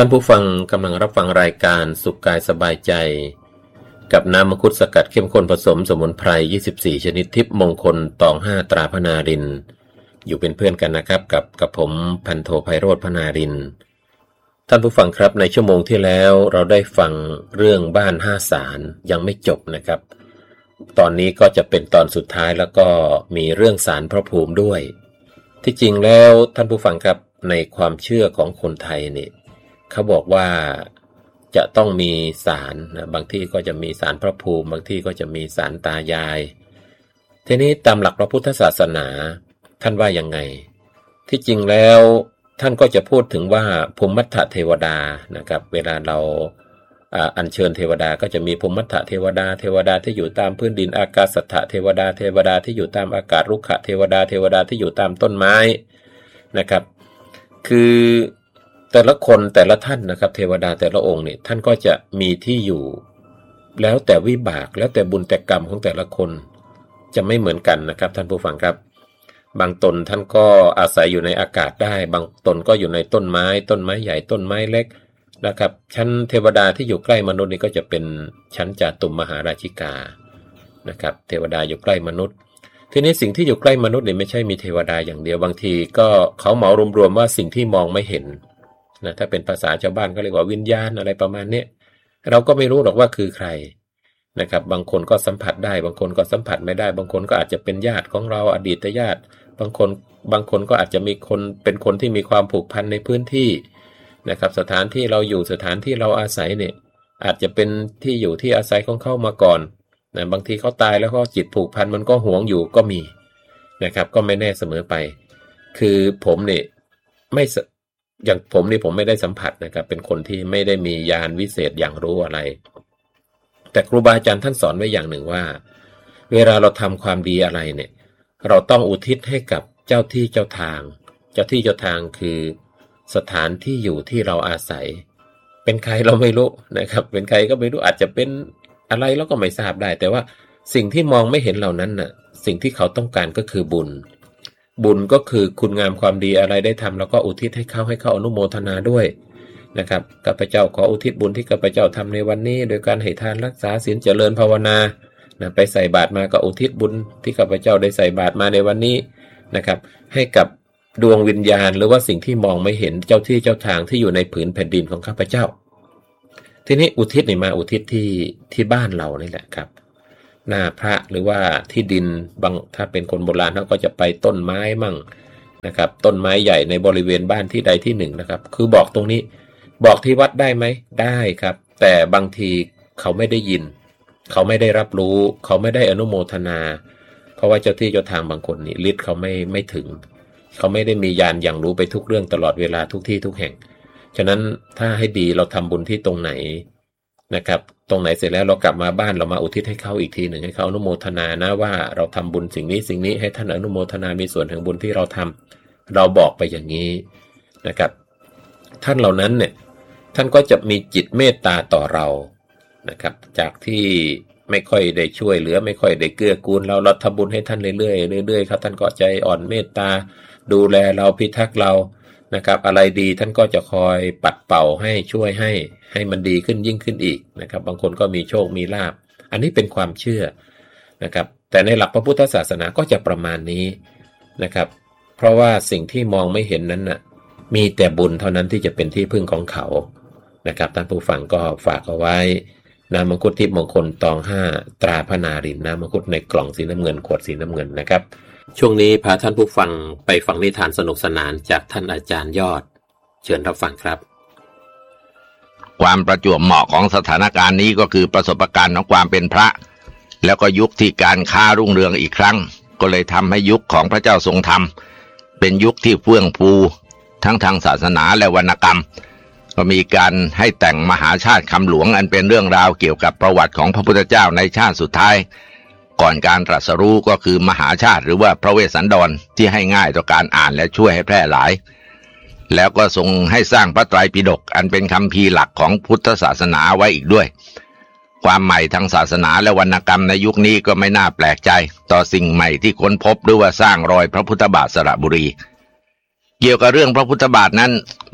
ท่านผู้ฟังกำลังรับฟังรายการสุขกายสบายใจกับน้ำมังคุดสกัดเข้มข้นผสมสมุนไพร24ชนิดทิพย์มงคลตอง5ตราพนารินอยู่เป็นเพื่อนกันนะครับกับผมพันโทไพโรจน์พนารินท่านผู้ฟังครับในชั่วโมงที่แล้วเราได้ฟังเรื่องบ้าน5ศาลยังไม่จบนะครับตอนนี้ก็จะเป็นตอนสุดท้ายแล้วก็มีเรื่องศาลพระภูมิด้วยที่จริงแล้วท่านผู้ฟังครับในความเชื่อของคนไทยนี่เขาบอกว่าจะต้องมีศาลนะบางที่ก็จะมีศาลพระภูมิบางที่ก็จะมีศาลตายายทีนี้ตามหลักพระพุทธศาสนาท่านว่ายังไงที่จริงแล้วท่านก็จะพูดถึงว่าภูมิมัฏฐเทวดานะครับเวลาเราอัญเชิญเทวดาก็จะมีภูมิมัฏฐเทวดาเทวดาที่อยู่ตามพื้นดินอากาศถเทวดาเทวดาที่อยู่ตามอากาศรุกขเทวดาเทวดาที่อยู่ตามต้นไม้นะครับคือแต่ละคนแต่ละท่านนะครับเทวดาแต่ละองค์เนี่ยท่านก็จะมีที่อยู่แล้วแต่วิบากแล้วแต่บุญแต่กรรมของแต่ละคนจะไม่เหมือนกันนะครับท่านผู้ฟังครับบางตนท่านก็อาศัยอยู่ในอากาศได้บางตนก็อยู่ในต้นไม้ใหญ่ต้นไม้เล็กนะครับชั้นเทวดาที่อยู่ใกล้มนุษย์นี่ก็จะเป็นชั้นจาตุมมหาราชิกานะครับเทวดาอยู่ใกล้มนุษย์ทีนี้สิ่งที่อยู่ใกล้มนุษย์นี่ไม่ใช่มีเทวดาอย่างเดียวบางทีก็เขาเหมารวมๆว่าสิ่งที่มองไม่เห็นนะถ้าเป็นภาษาชาวบ้านก็เรียกว่าวิญญาณอะไรประมาณนี้เราก็ไม่รู้หรอกว่าคือใครนะครับบางคนก็สัมผัสได้บางคนก็สัมผัสไม่ได้บางคนก็อาจจะเป็นญาติของเราอดีตญาติบางคนก็อาจจะมีคนเป็นคนที่มีความผูกพันในพื้นที่นะครับสถานที่เราอยู่สถานที่เราอาศัยเนี่ยอาจจะเป็นที่อยู่ที่อาศัยของเขามาก่อนนะบางทีเขาตายแล้วก็จิตผูกพันมันก็หวงอยู่ก็มีนะครับก็ไม่แน่เสมอไปคือผมเนี่ยอย่างผมนี่ผมไม่ได้สัมผัสนะครับเป็นคนที่ไม่ได้มีญาณวิเศษอย่างรู้อะไรแต่ครูบาอาจารย์ท่านสอนไว้อย่างหนึ่งว่าเวลาเราทำความดีอะไรเนี่ยเราต้องอุทิศให้กับเจ้าที่เจ้าทางเจ้าที่เจ้าทางคือสถานที่อยู่ที่เราอาศัยเป็นใครเราไม่รู้นะครับเป็นใครก็ไม่รู้อาจจะเป็นอะไรเราก็ไม่ทราบได้แต่ว่าสิ่งที่มองไม่เห็นเหล่านั้นน่ะสิ่งที่เขาต้องการก็คือบุญก็คือคุณงามความดีอะไรได้ทำแล้วก็อุทิศให้เขาอนุโมทนาด้วยนะครับข้าพเจ้าขออุทิศบุญที่ข้าพเจ้าทำในวันนี้โดยการให้ทานรักษาศีลเจริญภาวนาไปใส่บาตรมาก็อุทิศบุญที่ข้าพเจ้าได้ใส่บาตรมาในวันนี้นะครับให้กับดวงวิญญาณหรือว่าสิ่งที่มองไม่เห็นเจ้าที่เจ้าทางที่อยู่ในผืนแผ่นดินของข้าพเจ้าทีนี้อุทิศนี่มาอุทิศที่บ้านเรานี่แหละครับหน้าพระหรือว่าที่ดินบางถ้าเป็นคนโบราณเขาก็จะไปต้นไม้มั่งนะครับต้นไม้ใหญ่ในบริเวณบ้านที่ใดที่หนึ่งนะครับคือบอกตรงนี้บอกที่วัดได้ไหมได้ครับแต่บางทีเขาไม่ได้ยินเขาไม่ได้รับรู้เขาไม่ได้อนุโมทนาเพราะว่าเจ้าที่เจ้าทางบางคนนี่ฤทธิ์เขาไม่ถึงเขาไม่ได้มีญาณอย่างรู้ไปทุกเรื่องตลอดเวลาทุกที่ทุกแห่งฉะนั้นถ้าให้ดีเราทำบุญที่ตรงไหนนะครับตรงไหนเสร็จแล้วเรากลับมาบ้านเรามาอุทิศให้เขาอีกทีหนึ่งให้เขาอนุโมทนานะว่าเราทำบุญสิ่งนี้ให้ท่านอนุโมทนามีส่วนแห่งบุญที่เราทำเราบอกไปอย่างนี้นะครับท่านเหล่านั้นเนี่ยท่านก็จะมีจิตเมตตาต่อเรานะครับจากที่ไม่ค่อยได้ช่วยเหลือไม่ค่อยได้เกื้อกูลเราทำบุญให้ท่านเรื่อยๆครับท่านก็ใจอ่อนเมตตาดูแลเราพิทักษ์เรานะครับอะไรดีท่านก็จะคอยปัดเป่าให้ช่วยให้มันดีขึ้นยิ่งขึ้นอีกนะครับบางคนก็มีโชคมีลาภอันนี้เป็นความเชื่อนะครับแต่ในหลักพระพุทธศาสนาก็จะประมาณนี้นะครับเพราะว่าสิ่งที่มองไม่เห็นนั้นน่ะมีแต่บุญเท่านั้นที่จะเป็นที่พึ่งของเขานะครับท่านผู้ฟังก็ฝากเอาไว้น้ำมังคุดทิพย์มงคลตอง5ตราพนารินน้ำมังคุดในกล่องสีน้ำเงินขวดสีน้ำเงินนะครับช่วงนี้พาท่านผู้ฟังไปฟังนิทานสนุกสนานจากท่านอาจารย์ยอดเชิญรับฟังครับความประจวบเหมาะของสถานการณ์นี้ก็คือประสบการณ์ของความเป็นพระแล้วก็ยุคที่การค้ารุ่งเรืองอีกครั้งก็เลยทำให้ยุคของพระเจ้าทรงธรรมเป็นยุคที่เฟื่องฟูทั้งทางศาสนาและวรรณกรรมก็มีการให้แต่งมหาชาติคำหลวงอันเป็นเรื่องราวเกี่ยวกับประวัติของพระพุทธเจ้าในชาติสุดท้ายก่อนการตรัสรู้ก็คือมหาชาติหรือว่าพระเวสสันดรที่ให้ง่ายต่อการอ่านและช่วยให้แพร่หลายแล้วก็ทรงให้สร้างพระไตรปิฎกอันเป็นคัมภีร์หลักของพุทธศาสนาไว้อีกด้วยความใหม่ทางศาสนาและวรรณกรรมในยุคนี้ก็ไม่น่าแปลกใจต่อสิ่งใหม่ที่ค้นพบหรือว่าสร้างรอยพระพุทธบาทสระบุรีเกี่ยวกับเรื่องพระพุทธบาทนั้น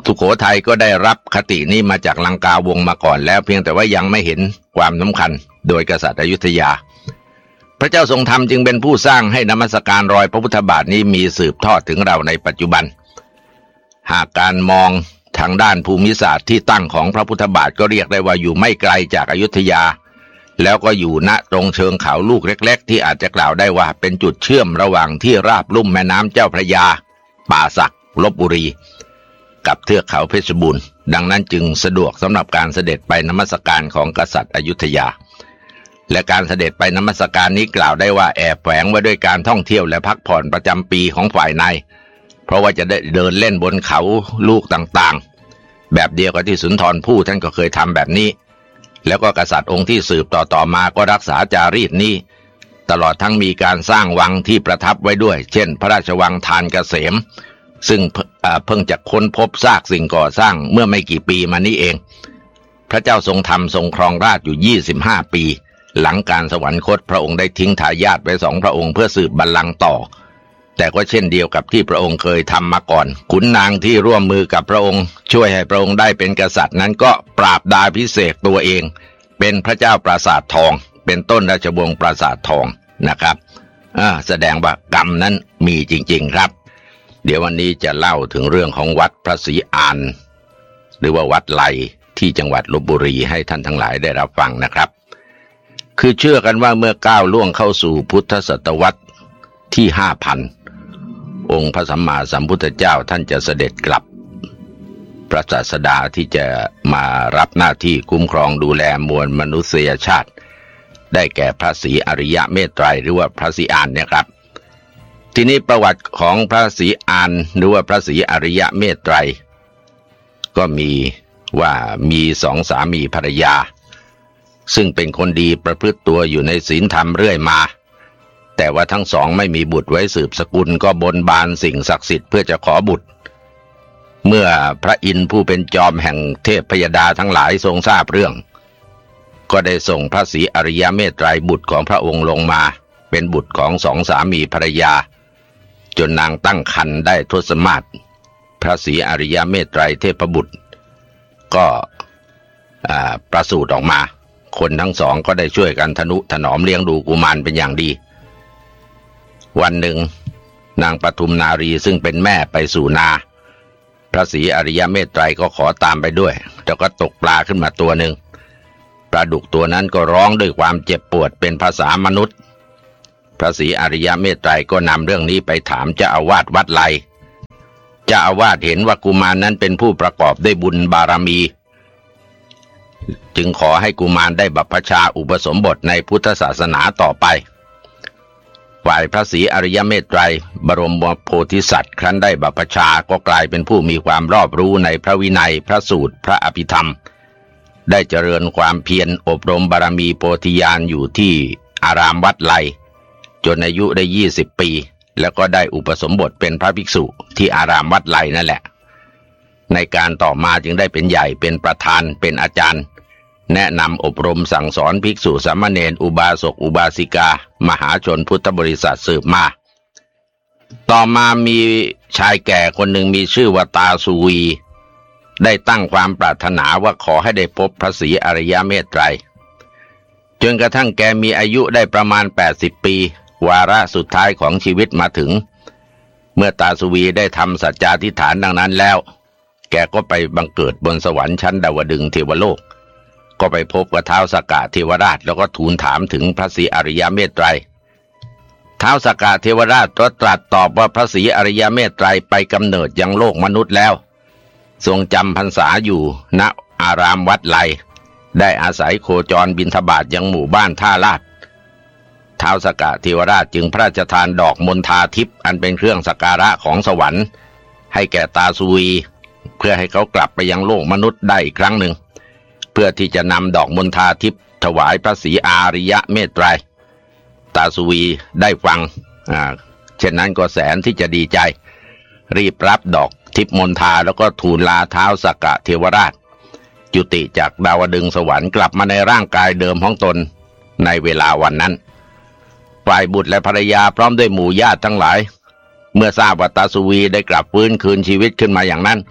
สุโขทัยก็ได้รับคตินี้มาจากลังกาวงศ์มาก่อนแล้วเพียงแต่ว่ายังไม่เห็นความสำคัญโดยกษัตริย์อยุธยาพระเจ้าทรงธรรมจึงเป็นผู้สร้างให้นมัสการรอยพระพุทธบาทนี้มีสืบทอดถึงเราในปัจจุบันหากการมองทางด้านภูมิศาสตร์ที่ตั้งของพระพุทธบาทก็เรียกได้ว่าอยู่ไม่ไกลจากอยุธยาแล้วก็อยู่ณตรงเชิงเขาลูกเล็กๆที่อาจจะกล่าวได้ว่าเป็นจุดเชื่อมระหว่างที่ราบลุ่มแม่น้ำเจ้าพระยาป่าสักลพบุรีกับเทือกเขาเพชรบูรณ์ดังนั้นจึงสะดวกสำหรับการเสด็จไปนมัสการของกษัตริย์อยุธยาและการเสด็จไปนมัสการนี้กล่าวได้ว่าแอบแฝงไว้ด้วยการท่องเที่ยวและพักผ่อนประจำปีของฝ่ายในเพราะว่าจะได้เดินเล่นบนเขาลูกต่างๆแบบเดียวกับที่สุนทรภู่ท่านก็เคยทำแบบนี้แล้วก็กษัตริย์องค์ที่สืบต่อมาก็รักษาจารีตนี้ตลอดทั้งมีการสร้างวังที่ประทับไว้ด้วยเช่นพระราชวังทานเกษมซึ่งเพิ่งจะค้นพบซากสิ่งก่อสร้างเมื่อไม่กี่ปีมานี้เองพระเจ้าทรงธรรมทรงครองราชอยู่25ปีหลังการสวรรคตพระองค์ได้ทิ้งทายาทไว้2พระองค์เพื่อสืบบัลลังก์ต่อแต่ก็เช่นเดียวกับที่พระองค์เคยทำมาก่อนขุนนางที่ร่วมมือกับพระองค์ช่วยให้พระองค์ได้เป็นกษัตริย์นั้นก็ปราบดาภิเษกตัวเองเป็นพระเจ้าปราสาททองเป็นต้นราชวงศ์ปราสาททองนะครับแสดงว่ากรรมนั้นมีจริงๆครับเดี๋ยววันนี้จะเล่าถึงเรื่องของวัดพระศรีอานหรือว่าวัดไลที่จังหวัดลพบุรีให้ท่านทั้งหลายได้รับฟังนะครับคือเชื่อกันว่าเมื่อก้าวล่วงเข้าสู่พุทธศตวรรษที่ 5,000 องค์พระสัมมาสัมพุทธเจ้าท่านจะเสด็จกลับพระศาสดาที่จะมารับหน้าที่คุ้มครองดูแลมวลมนุษยชาติได้แก่พระศรีอริยเมตไตรหรือว่าพระศรีอานเนี่ยครับทีนี้ประวัติของพระศรีอานหรือว่าพระศรีอริยเมตไตรก็มีว่ามี2 สามีภรรยาซึ่งเป็นคนดีประพฤติตัวอยู่ในศีลธรรมเรื่อยมาแต่ว่าทั้งสองไม่มีบุตรไว้สืบสกุลก็บนบานสิ่งศักดิ์สิทธิ์เพื่อจะขอบุตรเมื่อพระอินทร์ผู้เป็นจอมแห่งเทพพยดาทั้งหลายทรงทราบเรื่องก็ได้ส่งพระศรีอริยเมตไตรบุตรของพระองค์ลงมาเป็นบุตรของ2 สามีภรรยาจนนางตั้งครรภ์ได้ทศมาศพระศรีอริยเมตไตรเทพบุตรก็ประสูติออกมาคนทั้งสองก็ได้ช่วยกันทนุถนอมเลี้ยงดูกุมารเป็นอย่างดีวันหนึ่งนางปทุมนารีซึ่งเป็นแม่ไปสู่นาพระศรีอริยเมตไตรก็ขอตามไปด้วยแล้วก็ตกปลาขึ้นมาตัวหนึ่งปลาดุกตัวนั้นก็ร้องด้วยความเจ็บปวดเป็นภาษามนุษย์พระศรีอริยเมตไตรก็นำเรื่องนี้ไปถามเจ้าอาวาสวัดไลเจ้าอาวาสเห็นว่ากุมารนั้นเป็นผู้ประกอบด้วยบุญบารมีจึงขอให้กุมารได้บัพพชาอุปสมบทในพุทธศาสนาต่อไปฝ่ายพระศรีอริยเมตไตรบรมโพธิสัตว์ครั้นได้บัพพชาก็กลายเป็นผู้มีความรอบรู้ในพระวินัยพระสูตรพระอภิธรรมได้เจริญความเพียรอบรมบารมีโพธิญาณอยู่ที่อารามวัดไลจนอายุได้20 ปีแล้วก็ได้อุปสมบทเป็นพระภิกษุที่อารามวัดไลนั่นแหละในการต่อมาจึงได้เป็นใหญ่เป็นประธานเป็นอาจารย์แนะนำอบรมสั่งสอนภิกษุสามเณรอุบาสกอุบาสิกามหาชนพุทธบริษัทสืบมาต่อมามีชายแก่คนหนึ่งมีชื่อว่าตาสุวีได้ตั้งความปรารถนาว่าขอให้ได้พบพระศรีอริยเมตไตรจนกระทั่งแกมีอายุได้ประมาณ80 ปีวาระสุดท้ายของชีวิตมาถึงเมื่อตาสุวีได้ทำสัจจาธิษฐานดังนั้นแล้วแกก็ไปบังเกิดบนสวรรค์ชั้นดาวดึงส์เทวโลกก็ไปพบกับท้าวสักกะเทวราชแล้วก็ทูลถามถึงพระศรีอริยเมตไตรท้าวสักกะเทวราชตรัสตอบว่าพระศรีอริยเมตไตรไปกำเนิดยังโลกมนุษย์แล้วทรงจำพรรษาอยู่ณอารามวัดไลได้อาศัยโคจรบิณฑบาตยังหมู่บ้านท่าลาดท้าวสักกะเทวราชจึงพระราชทานดอกมณฑาทิพย์อันเป็นเครื่องสักการะของสวรรค์ให้แก่ตาสุวีเพื่อให้เขากลับไปยังโลกมนุษย์ได้อีกครั้งหนึ่งเพื่อที่จะนำดอกมณฑาทิพย์ถวายพระศรีอริยเมตไตรตาสุวีได้ฟังเช่นนั้นก็แสนที่จะดีใจรีบรับดอกทิพย์มณฑาแล้วก็ทูลลาท้าวสักกะเทวราชจุติจากดาวดึงส์สวรรค์กลับมาในร่างกายเดิมของตนในเวลาวันนั้นฝ่ายบุตรและภรรยาพร้อมด้วยหมู่ญาติทั้งหลายเมื่อทราบว่าตาสุวีได้กลับฟื้นคืนชีวิตขึ้นมาอย่างนั้น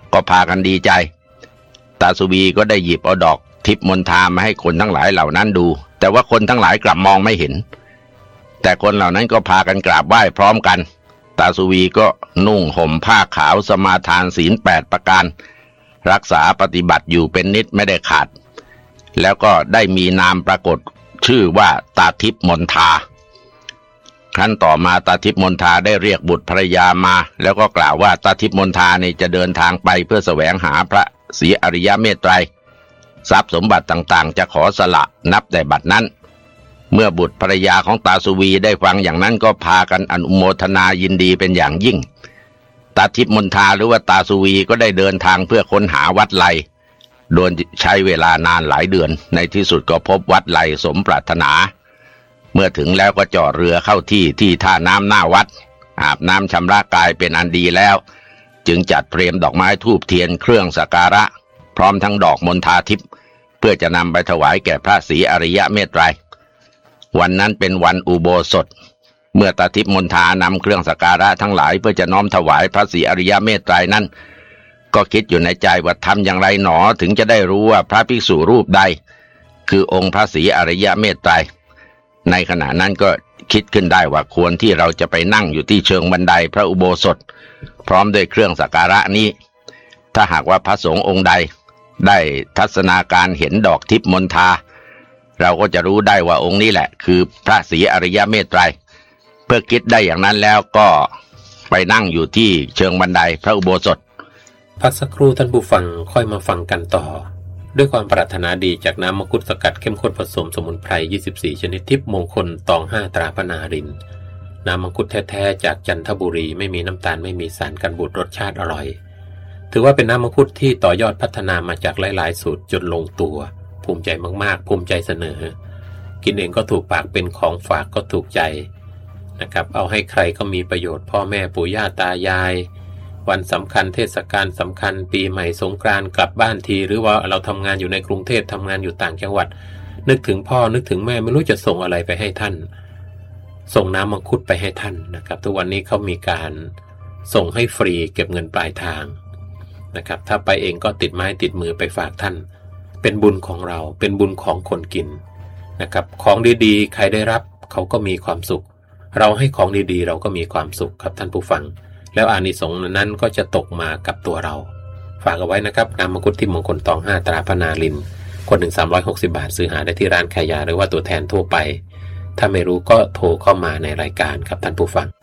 ก็พากันดีใจตาสุวีก็ได้หยิบเอาดอกทิพย์มณฑามาให้คนทั้งหลายเหล่านั้นดูแต่ว่าคนทั้งหลายกลับมองไม่เห็นแต่คนเหล่านั้นก็พากันกราบไหว้พร้อมกันตาสุวีก็นุ่งห่มผ้าขาวสมาทานศีล8ประการรักษาปฏิบัติอยู่เป็นนิดไม่ได้ขาดแล้วก็ได้มีนามปรากฏชื่อว่าตาทิพย์มณฑาครั้นต่อมาตาทิพย์มณฑาได้เรียกบุตรภรรยามาแล้วก็กล่าวว่าตาทิพย์มณฑาเนี่ยจะเดินทางไปเพื่อแสวงหาพระศรีอริยเมตไตรทรัพย์สมบัติต่างๆจะขอสละนับแต่บัดนั้นเมื่อบุตรภรรยาของตาสุวีได้ฟังอย่างนั้นก็พากันอนุโมทนายินดีเป็นอย่างยิ่งตาทิพย์มณฑาหรือว่าตาสุวีก็ได้เดินทางเพื่อค้นหาวัดไลโดยใช้เวลานานหลายเดือนในที่สุดก็พบวัดไลสมปรารถนาเมื่อถึงแล้วก็จอดเรือเข้าที่ท่าน้ำหน้าวัดอาบน้ำชำระกายเป็นอันดีแล้วจึงจัดเตรียมดอกไม้ธูปเทียนเครื่องสักการะพร้อมทั้งดอกมณฑาทิพย์เพื่อจะนำไปถวายแก่พระศรีอริยเมตไตรวันนั้นเป็นวันอุโบสถเมื่อตาทิพย์มณฑานำเครื่องสักการะทั้งหลายเพื่อจะน้อมถวายพระศรีอริยเมตไตรนั้นก็คิดอยู่ในใจว่าทำอย่างไรหนอถึงจะได้รู้ว่าพระภิกษุรูปใดคือองค์พระศรีอริยเมตไตรในขณะนั้นก็คิดขึ้นได้ว่าควรที่เราจะไปนั่งอยู่ที่เชิงบันไดพระอุโบสถพร้อมด้วยเครื่องสักการะนี้ถ้าหากว่าพระสงฆ์องค์ใดได้ทัศนาการเห็นดอกทิพย์มณฑาเราก็จะรู้ได้ว่าองค์นี้แหละคือพระศรีอริยเมตไตรเพื่อคิดได้อย่างนั้นแล้วก็ไปนั่งอยู่ที่เชิงบันไดพระอุโบสถพักสักครู่ท่านผู้ฟังค่อยมาฟังกันต่อด้วยความปรารถนาดีจากน้ำมังคุดสกัดเข้มข้นผสมสมุนไพร24ชนิดทิพย์มงคลตอง5ตราพนารินน้ำมังคุดแท้ๆจากจันทบุรีไม่มีน้ำตาลไม่มีสารกันบูดรสชาติอร่อยถือว่าเป็นน้ำมังคุดที่ต่อยอดพัฒนามาจากหลายๆสูตรจนลงตัวภูมิใจมากๆภูมิใจเสนอกินเองก็ถูกปากเป็นของฝากก็ถูกใจนะครับเอาให้ใครก็มีประโยชน์พ่อแม่ปู่ย่าตายายวันสำคัญเทศกาลสำคัญปีใหม่สงกรานต์กลับบ้านทีหรือว่าเราทำงานอยู่ในกรุงเทพทำงานอยู่ต่างจังหวัดนึกถึงพ่อนึกถึงแม่ไม่รู้จะส่งอะไรไปให้ท่านส่งน้ำมังคุดไปให้ท่านนะครับทุกวันนี้เขามีการส่งให้ฟรีเก็บเงินปลายทางนะครับถ้าไปเองก็ติดไม้ติดมือไปฝากท่านเป็นบุญของเราเป็นบุญของคนกินนะครับของดีๆใครได้รับเขาก็มีความสุขเราให้ของดีๆเราก็มีความสุขครับท่านผู้ฟังแล้วอานิสงส์นั้นก็จะตกมากับตัวเราฝากเอาไว้นะครับน้ำมังคุดที่มงคลตอง5ตราพนารินคน1 360 บาทซื้อหาได้ที่ร้านขายยาหรือว่าตัวแทนทั่วไปถ้าไม่รู้ก็โทรเข้ามาในรายการครับท่านผู้ฟัง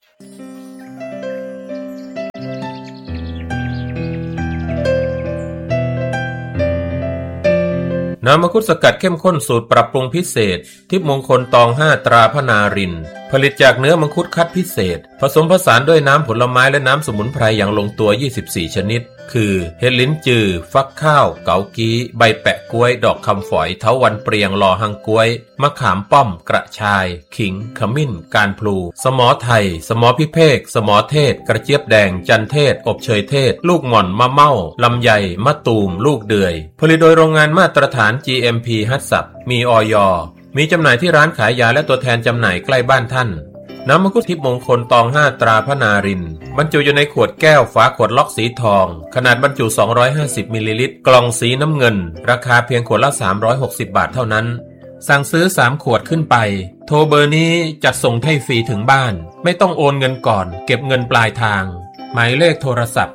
น้ำมังคุดสกัดเข้มข้นสูตรปรับปรุงพิเศษทิพย์มงคลตอง5ตราพนารินผลิตจากเนื้อมังคุดคัดพิเศษผสมผสานด้วยน้ำผลไม้และน้ำสมุนไพรอย่างลงตัว24ชนิดคือเห็ดลิ้นจือฟักข้าวเกากี้ใบแปะกล้วยดอกคำฝอยเถาวัลย์เปรียงลอหังกล้วยมะขามป้อมกระชายขิงขมิ้นการพลูสมอไทยสมอพิเภกสมอเทศกระเจี๊ยบแดงจันเทศอบเชยเทศลูกหม่อนมะเม่าลำไยมะตูมลูกเดือยผลิตโดยโรงงานมาตรฐาน GMP ฮัตสับมีอย.มีจำหน่ายที่ร้านขายยาและตัวแทนจำหน่ายใกล้บ้านท่านน้ำมังคุดทิพย์มงคลตอง5ตราพนารินบรรจุอยู่ในขวดแก้วฝาขวดล็อกสีทองขนาดบรรจุ250มิลลิลิตรกล่องสีน้ำเงินราคาเพียงขวดละ360บาทเท่านั้นสั่งซื้อ3ขวดขึ้นไปโทรเบอร์นี้จัดส่งให้ฟรีถึงบ้านไม่ต้องโอนเงินก่อนเก็บเงินปลายทางหมายเลขโทรศัพท์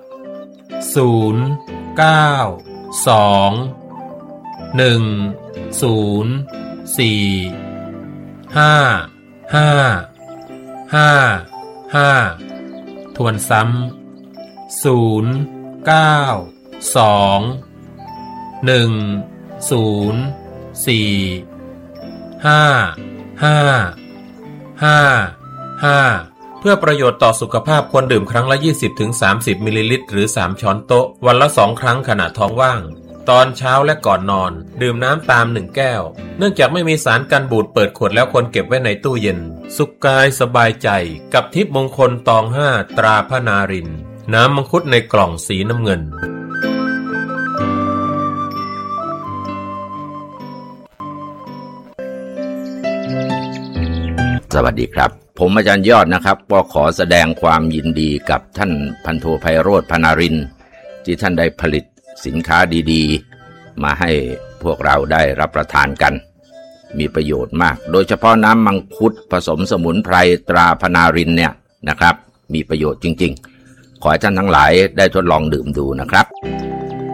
0 9 2 1 0 4 5 5 5 ทวนซ้ำ0 9 2 1 0 4 5 5 5 เพื่อประโยชน์ต่อสุขภาพควรดื่มครั้งละ 20-30 มิลลิลิตรหรือ3ช้อนโต๊ะวันละ2ครั้งขณะท้องว่างตอนเช้าและก่อนนอนดื่มน้ำตาม1แก้วเนื่องจากไม่มีสารกันบูดเปิดขวดแล้วควรเก็บไว้ในตู้เย็นสุขกายสบายใจกับทิพย์มงคลตอง5ตราพนารินน้ำมังคุดในกล่องสีน้ำเงินสวัสดีครับผมอาจารย์ยอดนะครับก็ขอแสดงความยินดีกับท่านพันโทไพโรจน์พนารินที่ท่านได้ผลิตสินค้าดีๆมาให้พวกเราได้รับประทานกันมีประโยชน์มากโดยเฉพาะน้ำมังคุดผสมสมุนไพรตราพนารินเนี่ยนะครับมีประโยชน์จริงๆขอให้ท่านทั้งหลายได้ทดลองดื่มดูนะครับ